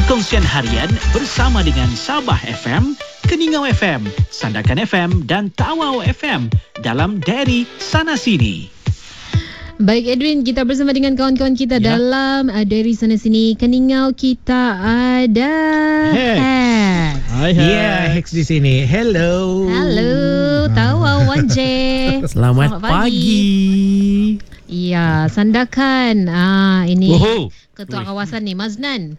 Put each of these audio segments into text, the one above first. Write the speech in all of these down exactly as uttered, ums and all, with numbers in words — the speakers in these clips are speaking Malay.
Perkongsian harian bersama dengan Sabah F M, Keningau F M, Sandakan F M dan Tawau F M dalam Diary Sana Sini. Baik Edwin, kita bersama dengan kawan-kawan kita ya. dalam uh, Diary Sana Sini. Keningau kita ada Hex. Hex. Hai, hai. Ya, Hex di sini. Hello. Halo, Tawau Wan J. Selamat, Selamat pagi. Iya, Sandakan. Ah, ini Woho. Ketua kawasan ni Maznan.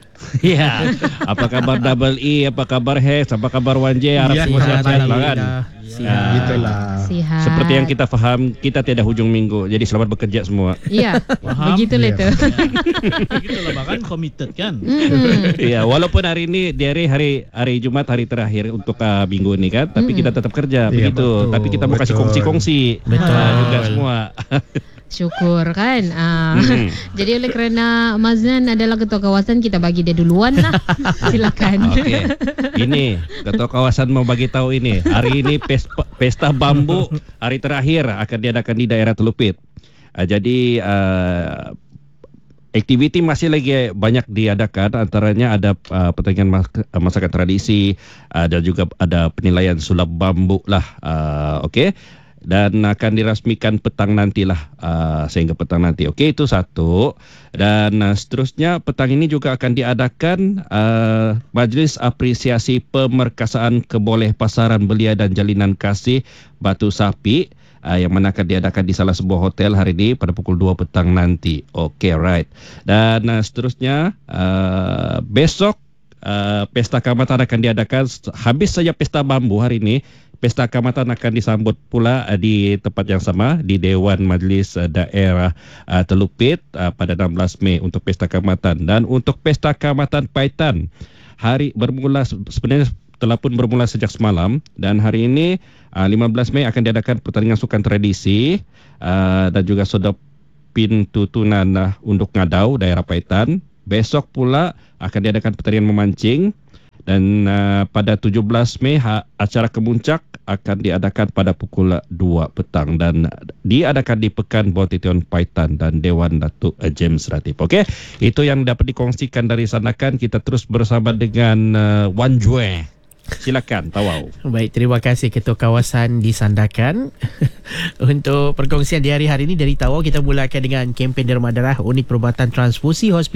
Ya, apa kabar Double E, apa kabar Hex, apa kabar Wan J? Harap ya, semua sehat-sehat kan? Sihat. Gitulah. Sihat. Seperti yang kita faham, kita tiada hujung minggu. Jadi selamat bekerja semua. Iya, begitulah itu. Begitulah, bahkan committed kan. Iya, walaupun hari ini dari hari hari Jumat hari terakhir untuk uh, minggu ini kan, tapi mm. kita tetap kerja. Ya, begitu. Betul. Tapi kita mau kasih kongsi-kongsi. Betul. Uh, juga semua. Syukur kan. uh, hmm. Jadi oleh kerana Maznan adalah ketua kawasan, kita bagi dia duluan lah. Silakan. Okey. Ini ketua kawasan mau bagi tahu ini. Hari ini pesta, pesta bambu hari terakhir akan diadakan di daerah Telupit. Uh, jadi uh, aktiviti masih lagi banyak diadakan, antaranya ada uh, pertandingan mas- masakan tradisi, uh, dan juga ada penilaian sulap bambu lah. Uh, Okey. Dan akan dirasmikan petang nantilah, uh, sehingga petang nanti. Okey, itu satu. Dan uh, seterusnya petang ini juga akan diadakan uh, Majlis Apresiasi Pemerkasaan Keboleh Pasaran Belia dan Jalinan Kasih Batu Sapi, uh, yang mana akan diadakan di salah sebuah hotel hari ini pada pukul dua petang nanti. Okey, right. Dan uh, seterusnya uh, besok uh, Pesta Kaamatan akan diadakan. Habis saja Pesta Bambu hari ini, Pesta Kaamatan akan disambut pula uh, di tempat yang sama, di Dewan Majlis uh, Daerah uh, Telupit uh, pada enam belas Mei untuk Pesta Kaamatan. Dan untuk Pesta Kaamatan Paitan, hari bermula sebenarnya telah pun bermula sejak semalam, dan hari ini uh, lima belas Mei akan diadakan pertandingan sukan tradisi uh, dan juga sodop pintu tunan uh, untuk Ngadau daerah Paitan. Besok pula akan diadakan pertandingan memancing. Dan uh, pada tujuh belas Mei ha, acara kemuncak akan diadakan pada pukul dua petang dan diadakan di Pekan Bawah Titian Paitan dan Dewan Datuk James Ratip. Okey, itu yang dapat dikongsikan dari Sandakan. Kita terus bersama dengan uh, Wan Jue. Silakan, Tawau. Baik, terima kasih Ketua Kawasan di Sandakan. Untuk perkongsian di hari hari ini dari Tawau, kita mulakan dengan kempen derma darah unit perubatan transfusi hospital